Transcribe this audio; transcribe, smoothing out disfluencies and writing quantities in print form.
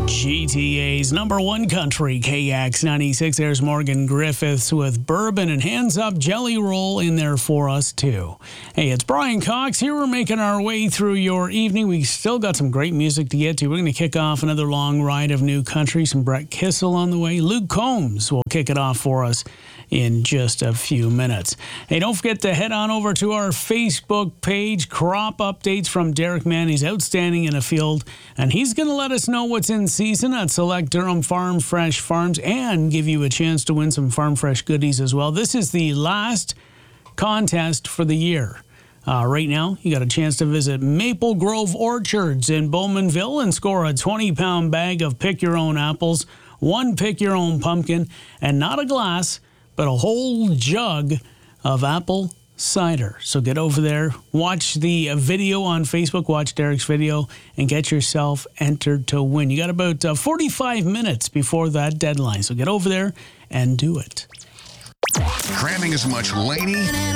GTA's number one country, KX96. There's Morgan Griffiths with Bourbon and Hands Up Jelly Roll in there for us, too. Hey, it's Brian Cox here. We're making our way through your evening. We still got some great music to get to. We're going to kick off another long ride of new country. Some Brett Kissel on the way. Luke Combs will kick it off for us in just a few minutes. Hey, don't forget to head on over to our Facebook page. Crop updates from Derek Mann. He's outstanding in a field, and he's going to let us know what's in season at select Durham Farm Fresh Farms and give you a chance to win some Farm Fresh goodies as well. This is the last contest for the year. Right now, you got a chance to visit Maple Grove Orchards in Bowmanville and score a 20-pound bag of pick-your-own apples, one pick-your-own pumpkin, and not a glass, but a whole jug of apple cider. So get over there, watch the video on Facebook, watch Derek's video, and get yourself entered to win. You got about 45 minutes before that deadline, so get over there and do it. Cramming as much Laney